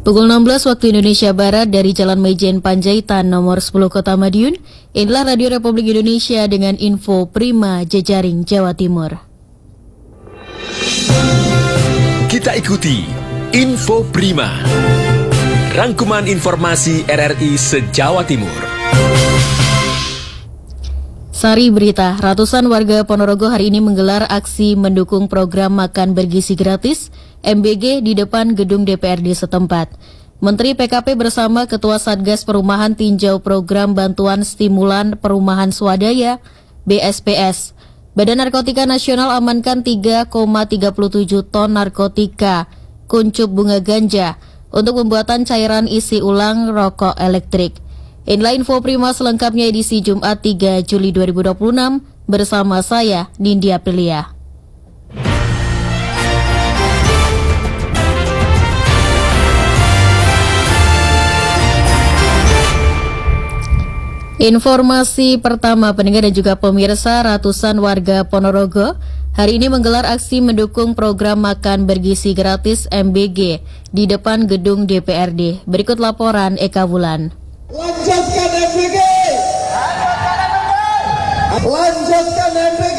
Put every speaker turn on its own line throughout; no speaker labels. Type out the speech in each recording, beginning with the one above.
Pukul 16 waktu Indonesia Barat dari Jalan Mejen Panjaitan nomor 10 Kota Madiun, inilah Radio Republik Indonesia dengan info Prima Jejaring Jawa Timur.
Kita ikuti Info Prima, rangkuman informasi RRI se-Jawa Timur.
Sari berita, ratusan warga Ponorogo hari ini menggelar aksi mendukung program makan bergizi gratis MBG di depan gedung DPRD setempat. Menteri PKP bersama Ketua Satgas Perumahan tinjau program bantuan stimulan perumahan swadaya BSPS. Badan Narkotika Nasional amankan 3,37 ton narkotika kuncup bunga ganja untuk pembuatan cairan isi ulang rokok elektrik. Inilah info Prima selengkapnya edisi Jumat 3 Juli 2026 bersama saya, Nindya Aprilia. Informasi pertama, pendengar dan juga pemirsa, ratusan warga Ponorogo hari ini menggelar aksi mendukung program makan bergizi gratis MBG di depan gedung DPRD. Berikut laporan Eka Wulan.
Lanjutkan MBG! Lanjutkan MBG!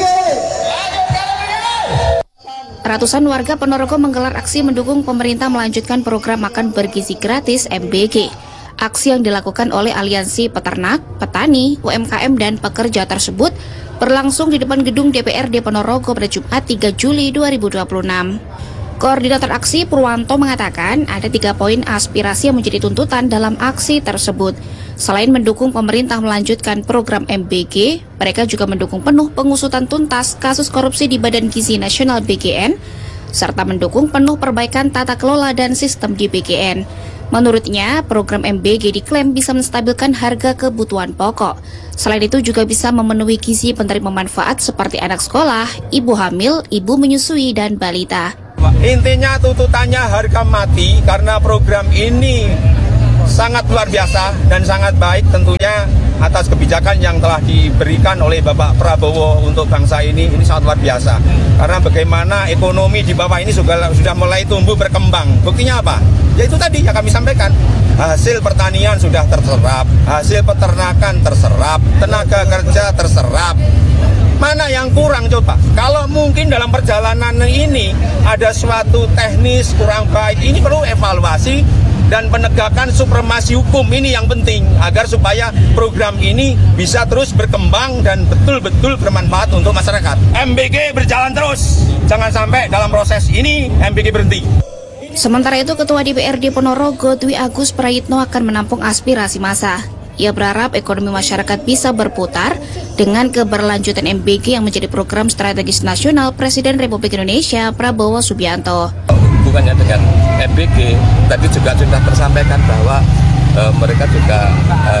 Ratusan warga Ponorogo menggelar aksi mendukung pemerintah melanjutkan program makan bergizi gratis MBG. Aksi yang dilakukan oleh Aliansi Peternak, Petani, UMKM, dan Pekerja tersebut berlangsung di depan gedung DPRD Ponorogo pada Jumat 3 Juli 2026. Koordinator aksi Purwanto mengatakan ada 3 poin aspirasi yang menjadi tuntutan dalam aksi tersebut. Selain mendukung pemerintah melanjutkan program MBG, mereka juga mendukung penuh pengusutan tuntas kasus korupsi di Badan Gizi Nasional BGN, serta mendukung penuh perbaikan tata kelola dan sistem di BGN. Menurutnya, program MBG diklaim bisa menstabilkan harga kebutuhan pokok. Selain itu juga bisa memenuhi gizi penerima manfaat seperti anak sekolah, ibu hamil, ibu menyusui, dan balita.
Intinya tuntutannya harga mati karena program ini sangat luar biasa dan sangat baik tentunya atas kebijakan yang telah diberikan oleh Bapak Prabowo untuk bangsa ini sangat luar biasa. Karena bagaimana ekonomi di bawah ini sudah mulai tumbuh berkembang. Buktinya apa? Ya itu tadi yang kami sampaikan. Hasil pertanian sudah terserap, hasil peternakan terserap, tenaga kerja terserap. Mana yang kurang coba? Kalau mungkin dalam perjalanan ini ada suatu teknis kurang baik, ini perlu evaluasi dan penegakan supremasi hukum ini yang penting agar supaya program ini bisa terus berkembang dan betul-betul bermanfaat untuk masyarakat. MBG berjalan terus, jangan sampai dalam proses ini MBG berhenti.
Sementara itu, Ketua DPRD Ponorogo Dwi Agus Prayitno akan menampung aspirasi massa. Ia berharap ekonomi masyarakat bisa berputar dengan keberlanjutan MBG yang menjadi program strategis nasional Presiden Republik Indonesia Prabowo Subianto.
Hubungannya dengan MBG tadi juga sudah tersampaikan bahwa mereka juga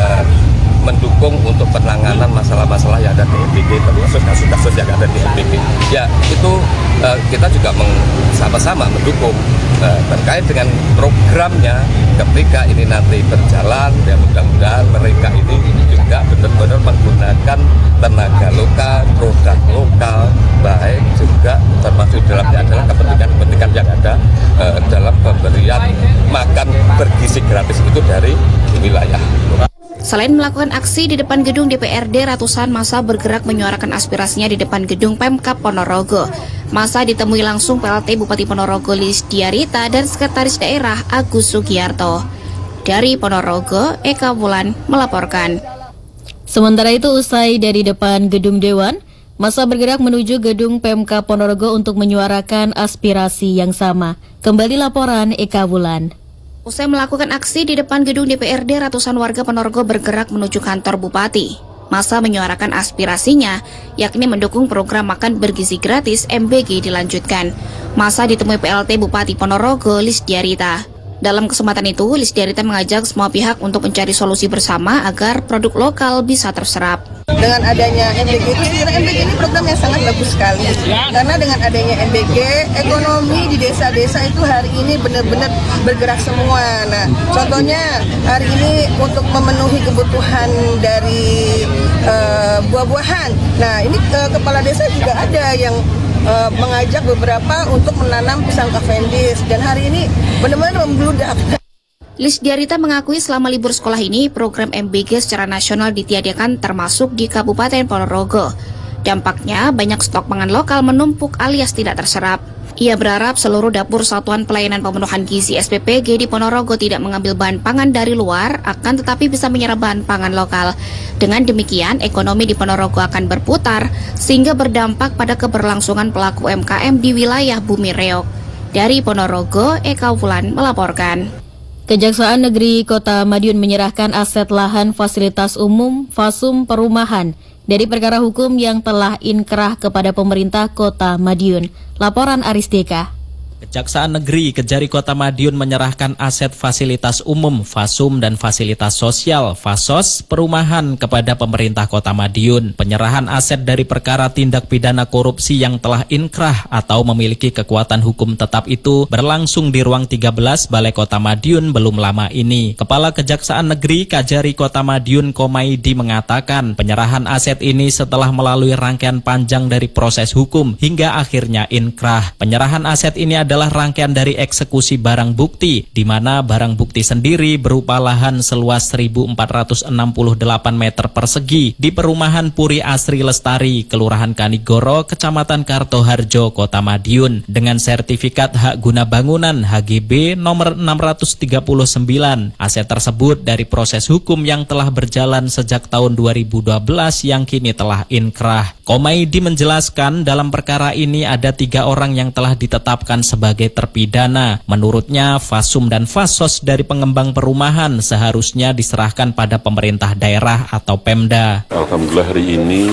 mendukung untuk penanganan masalah-masalah yang ada di MBG, termasuk kasus-kasus yang ada di MBG. Ya, itu kita juga sama-sama mendukung terkait dengan programnya ketika ini nanti berjalan. Ya, mudah-mudahan mereka ini juga benar-benar menggunakan tenaga lokal, produk lokal, baik juga termasuk dalamnya adalah kepentingan yang ada dalam pemberian makan bergizi gratis itu dari wilayah.
Selain melakukan aksi di depan gedung DPRD, ratusan massa bergerak menyuarakan aspirasinya di depan gedung Pemkab Ponorogo. Massa ditemui langsung PLT Bupati Ponorogo Lis Diarita dan Sekretaris Daerah Agus Sugiyarto. Dari Ponorogo, Eka Wulan melaporkan.
Sementara itu, usai dari depan gedung Dewan, massa bergerak menuju gedung Pemkab Ponorogo untuk menyuarakan aspirasi yang sama. Kembali laporan Eka Wulan.
Usai melakukan aksi di depan gedung DPRD, ratusan warga Ponorogo bergerak menuju kantor Bupati. Massa menyuarakan aspirasinya, yakni mendukung program makan bergizi gratis MBG dilanjutkan. Massa ditemui PLT Bupati Ponorogo Lis Diarita. Dalam kesempatan itu, Lis Diarita mengajak semua pihak untuk mencari solusi bersama agar produk lokal bisa terserap.
Dengan adanya MBG itu, sebenarnya MBG ini program yang sangat bagus sekali. Karena dengan adanya MBG, ekonomi di desa-desa itu hari ini benar-benar bergerak semua. Nah, contohnya hari ini untuk memenuhi kebutuhan dari buah-buahan. Nah, ini kepala desa juga ada yang mengajak beberapa untuk menanam pisang Cavendish, dan hari ini benar-benar membludak.
Lisdiarita mengakui selama libur sekolah ini program MBG secara nasional ditiadakan termasuk di Kabupaten Ponorogo. Dampaknya banyak stok pangan lokal menumpuk alias tidak terserap. Ia berharap seluruh dapur Satuan Pelayanan Pemenuhan Gizi SPPG di Ponorogo tidak mengambil bahan pangan dari luar, akan tetapi bisa menyerap bahan pangan lokal. Dengan demikian, ekonomi di Ponorogo akan berputar, sehingga berdampak pada keberlangsungan pelaku UMKM di wilayah Bumi Reog. Dari Ponorogo, Eka Wulan melaporkan.
Kejaksaan Negeri Kota Madiun menyerahkan aset lahan fasilitas umum Fasum Perumahan dari perkara hukum yang telah inkrah kepada pemerintah Kota Madiun. Laporan Aris Deka.
Kejaksaan Negeri Kejari Kota Madiun menyerahkan aset fasilitas umum Fasum dan fasilitas sosial Fasos perumahan kepada pemerintah Kota Madiun. Penyerahan aset dari perkara tindak pidana korupsi yang telah inkrah atau memiliki kekuatan hukum tetap itu berlangsung di ruang 13 Balai Kota Madiun belum lama ini. Kepala Kejaksaan Negeri Kejari Kota Madiun Komaidi mengatakan penyerahan aset ini setelah melalui rangkaian panjang dari proses hukum hingga akhirnya inkrah. Penyerahan aset ini adalah rangkaian dari eksekusi barang bukti, di mana barang bukti sendiri berupa lahan seluas 1.468 meter persegi di perumahan Puri Asri Lestari, Kelurahan Kanigoro, Kecamatan Kartoharjo, Kota Madiun, dengan sertifikat hak guna bangunan HGB nomor 639. Aset tersebut dari proses hukum yang telah berjalan sejak tahun 2012 yang kini telah inkrah. Komaidi menjelaskan dalam perkara ini ada 3 orang yang telah ditetapkan sebagai terpidana. Menurutnya, Fasum dan Fasos dari pengembang perumahan seharusnya diserahkan pada pemerintah daerah atau Pemda.
Alhamdulillah hari ini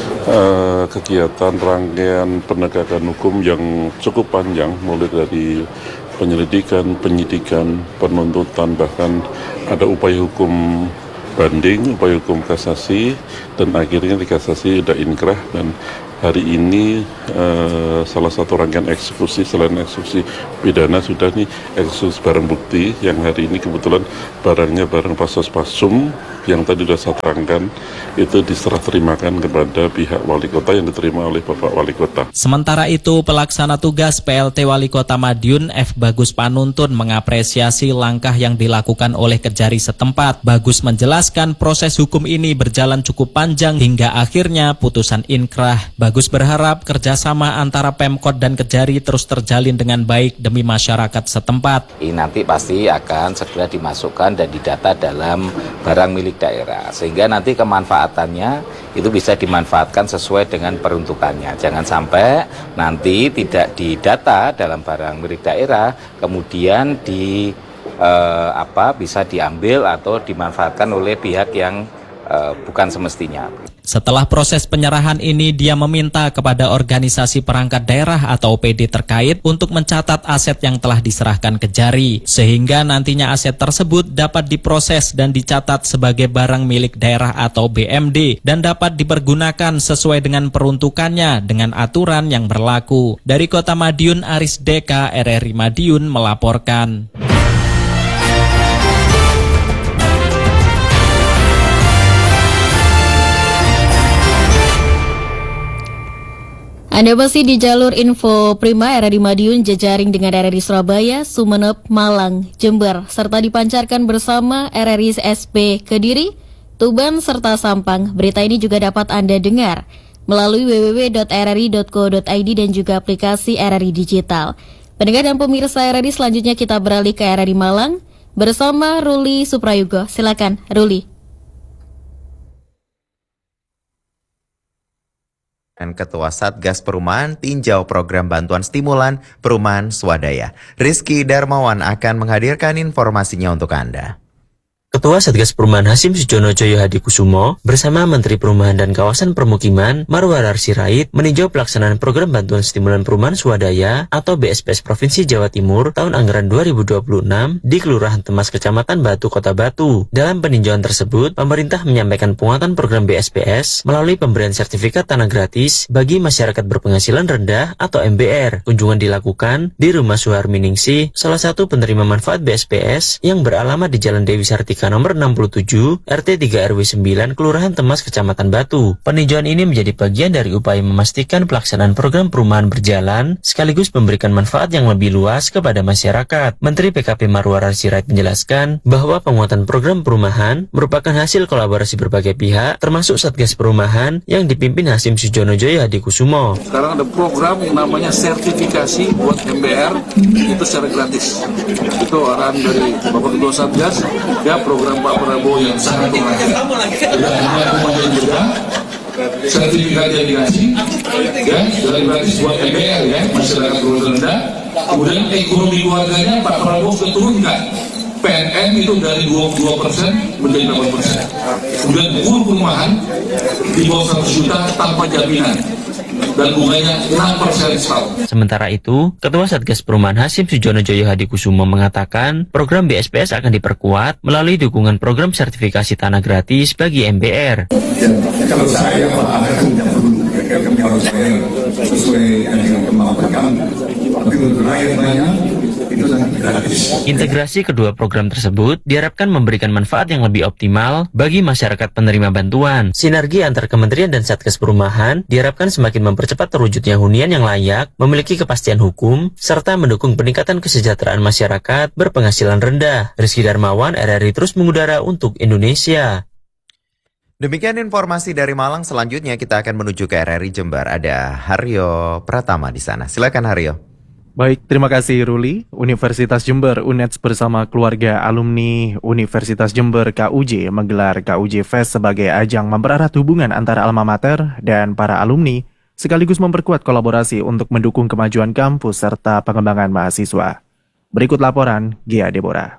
kegiatan rangkaian penegakan hukum yang cukup panjang, mulai dari penyelidikan, penyidikan, penuntutan, bahkan ada upaya hukum banding, upaya hukum kasasi, dan akhirnya di kasasi sudah inkrah. Dan hari ini salah satu rangkaian eksekusi selain eksekusi pidana sudah nih eksekusi barang bukti yang hari ini kebetulan barangnya barang Fasos Fasum yang tadi sudah saya terangkan itu diserah terimakan kepada pihak wali kota yang diterima oleh Bapak Wali Kota.
Sementara itu, pelaksana tugas PLT Wali Kota Madiun F. Bagus Panuntun mengapresiasi langkah yang dilakukan oleh Kejari setempat. Bagus menjelaskan proses hukum ini berjalan cukup panjang hingga akhirnya putusan inkrah. Bagus berharap kerjasama antara Pemkot dan Kejari terus terjalin dengan baik demi masyarakat setempat.
Ini nanti pasti akan segera dimasukkan dan didata dalam barang milik daerah, sehingga nanti kemanfaatannya itu bisa dimanfaatkan sesuai dengan peruntukannya. Jangan sampai nanti tidak didata dalam barang milik daerah, kemudian bisa diambil atau dimanfaatkan oleh pihak yang bukan semestinya.
Setelah proses penyerahan ini, dia meminta kepada organisasi perangkat daerah atau OPD terkait untuk mencatat aset yang telah diserahkan Kejari, sehingga nantinya aset tersebut dapat diproses dan dicatat sebagai barang milik daerah atau BMD dan dapat dipergunakan sesuai dengan peruntukannya dengan aturan yang berlaku. Dari Kota Madiun, Aris Deka, RRI Madiun melaporkan.
Anda masih di jalur info Prima RRI Madiun, jejaring dengan RRI Surabaya, Sumeneb, Malang, Jember, serta dipancarkan bersama RRI SP Kediri, Tuban, serta Sampang. Berita ini juga dapat Anda dengar melalui www.rri.co.id dan juga aplikasi RRI Digital. Pendengar dan pemirsa RRI, selanjutnya kita beralih ke RRI Malang bersama Ruli Suprayugo. Silakan, Ruli.
Ketua Satgas Perumahan tinjau program bantuan stimulan perumahan swadaya. Rizky Darmawan akan menghadirkan informasinya untuk Anda.
Ketua Satgas Perumahan Hasim Sujono Joyo Hadikusumo bersama Menteri Perumahan dan Kawasan Permukiman Marwarar Sirait meninjau pelaksanaan program bantuan stimulan perumahan swadaya atau BSPS Provinsi Jawa Timur tahun anggaran 2026 di Kelurahan Temas Kecamatan Batu, Kota Batu. Dalam peninjauan tersebut, pemerintah menyampaikan penguatan program BSPS melalui pemberian sertifikat tanah gratis bagi masyarakat berpenghasilan rendah atau MBR. Kunjungan dilakukan di Rumah Suharmi Ningsih, salah satu penerima manfaat BSPS yang beralamat di Jalan Dewi Sartika Mustika nomor 67, RT 3 RW 9, Kelurahan Temas, Kecamatan Batu. Peninjauan ini menjadi bagian dari upaya memastikan pelaksanaan program perumahan berjalan, sekaligus memberikan manfaat yang lebih luas kepada masyarakat. Menteri PKP Marwarar Sirait menjelaskan bahwa penguatan program perumahan merupakan hasil kolaborasi berbagai pihak, termasuk Satgas Perumahan yang dipimpin Hasim Sujonojoyo Hadikusumo.
Sekarang ada program yang namanya sertifikasi buat MBR, itu secara gratis. Itu arahan dari Bapak Ketua Satgas, ya program Pak Prabowo yang sangat berhasil. Tidak hanya rumah yang beda, sertifikat yang dikasih, ya, dari gratis buat MBR ya, masyarakat berumur rendah. Kemudian ekonomi keluarganya Pak Prabowo keturunkan. PNM itu dari 22% menjadi 8%. Kemudian full perumahan di bawah 100 juta tanpa jaminan. Dan bunganya 6% setahun.
Sementara itu, Ketua Satgas Perumahan Hasim Sujonojoyo Hadikusumo mengatakan program BSPS akan diperkuat melalui dukungan program sertifikasi tanah gratis bagi MBR.
Kalau saya kalau saya sesuai dengan kemampuan kami, tapi untuk rakyat banyak itu sangat gratis.
Integrasi kedua program tersebut diharapkan memberikan manfaat yang lebih optimal bagi masyarakat penerima bantuan. Sinergi antar kementerian dan Satgas Perumahan diharapkan semakin mempercepat terwujudnya hunian yang layak, memiliki kepastian hukum, serta mendukung peningkatan kesejahteraan masyarakat berpenghasilan rendah. Rizky Darmawan, RRI terus mengudara untuk Indonesia.
Demikian informasi dari Malang. Selanjutnya kita akan menuju ke RRI Jember. Ada Haryo Pratama di sana. Silakan Haryo.
Baik, terima kasih Ruli. Universitas Jember UNEDS bersama keluarga alumni Universitas Jember KUJ menggelar KUJ Fest sebagai ajang mempererat hubungan antara alma mater dan para alumni, sekaligus memperkuat kolaborasi untuk mendukung kemajuan kampus serta pengembangan mahasiswa. Berikut laporan Gia Deborah.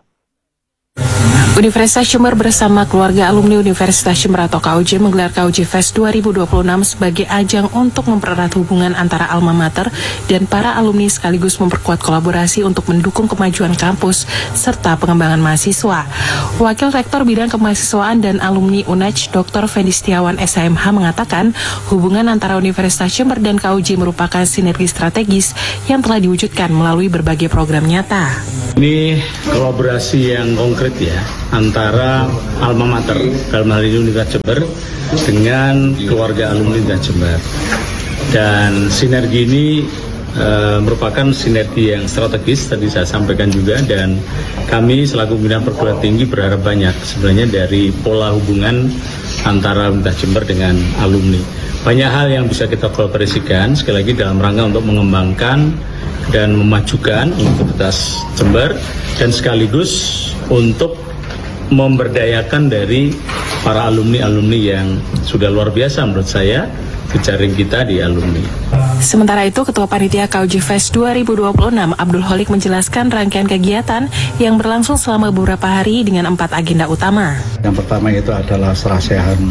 Universitas Jember bersama keluarga alumni Universitas Jember atau KUJ menggelar KUJ Fest 2026 sebagai ajang untuk mempererat hubungan antara alma mater dan para alumni sekaligus memperkuat kolaborasi untuk mendukung kemajuan kampus serta pengembangan mahasiswa. Wakil Rektor Bidang Kemahasiswaan dan Alumni UNEDS Dr. Fendi Setiawan SHMH mengatakan hubungan antara Universitas Jember dan KUJ merupakan sinergi strategis yang telah diwujudkan melalui berbagai program nyata.
Ini kolaborasi yang konkret ya, antara alma mater dalam hal ini Universitas Jember dengan keluarga alumni Universitas Jember. Dan sinergi ini merupakan sinergi yang strategis, tadi saya sampaikan juga, dan kami selaku pimpinan perguruan tinggi berharap banyak sebenarnya dari pola hubungan antara Universitas Jember dengan alumni. Banyak hal yang bisa kita kolaborasikan sekali lagi dalam rangka untuk mengembangkan dan memajukan Universitas Jember dan sekaligus untuk memberdayakan dari para alumni-alumni yang sudah luar biasa menurut saya jejaring kita di alumni.
Sementara itu, Ketua Panitia KUJ Fest 2026 Abdul Holik menjelaskan rangkaian kegiatan yang berlangsung selama beberapa hari dengan 4 agenda utama.
Yang pertama itu adalah serasian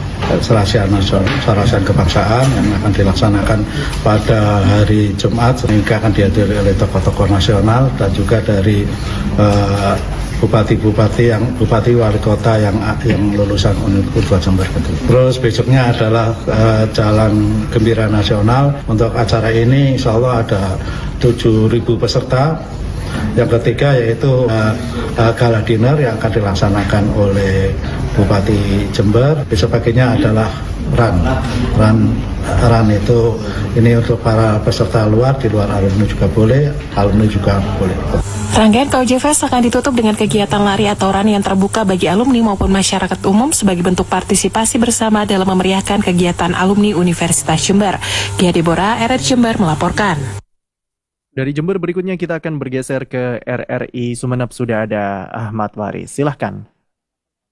kebangsaan yang akan dilaksanakan pada hari Jumat, sehingga akan dihadiri oleh tokoh-tokoh nasional dan juga dari bupati wali kota yang lulusan Universitas Jember. Terus besoknya adalah Jalan Gembira Nasional. Untuk acara ini insya Allah ada 7.000 peserta. Yang ketiga yaitu gala dinner yang akan dilaksanakan oleh Bupati Jember. Besok paginya adalah run itu ini untuk para peserta luar, di luar alumni juga boleh, alumni juga boleh.
Rangkaian KUJ Fest akan ditutup dengan kegiatan lari atau run yang terbuka bagi alumni maupun masyarakat umum sebagai bentuk partisipasi bersama dalam memeriahkan kegiatan alumni Universitas Jember. Gia Deborah, RRI Jember melaporkan.
Dari Jember berikutnya kita akan bergeser ke RRI Sumeneb. Sudah ada Ahmad Waris. Silahkan.